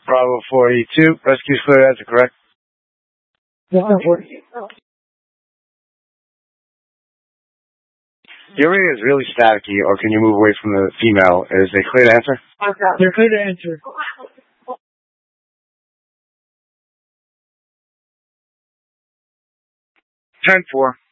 Bravo 482. Rescue's clear, that's correct. Yeah, Your radio is really staticky, or can you move away from the female? Is they clear to answer? they're clear to answer. 10-4.